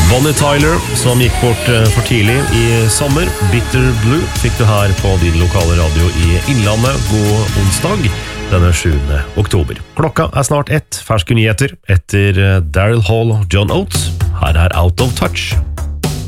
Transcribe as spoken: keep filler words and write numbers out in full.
Bonnie Tyler, som gikk bort for tidlig i sommer. Bitter Blue fikk du her på din lokale radio i Innlandet. God onsdag, denne sjuende oktober. Klokka er snart ett. Ferske nyheter etter Daryl Hall og John Oates. Her er Out of Touch.